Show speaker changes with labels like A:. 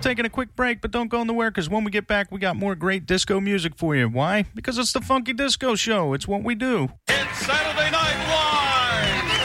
A: taking a quick break, but don't go nowhere, because when we get back, we got more great disco music for you. Why? Because it's the Funky Disco Show. It's what we do.
B: It's Saturday Night Live.